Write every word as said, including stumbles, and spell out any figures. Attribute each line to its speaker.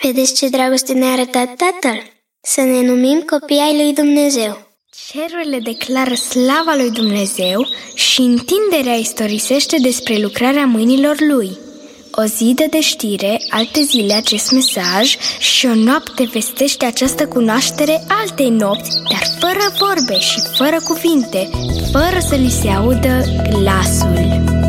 Speaker 1: Vedeți ce dragoste ne-a arătat Tatăl? Să ne numim copii ai lui Dumnezeu.
Speaker 2: Cerurile declară slava lui Dumnezeu și întinderea istorisește despre lucrarea mâinilor Lui. O zi dă de știre, alte zile acest mesaj și o noapte vestește această cunoaștere altei nopți, dar fără vorbe și fără cuvinte, fără să li se audă glasul.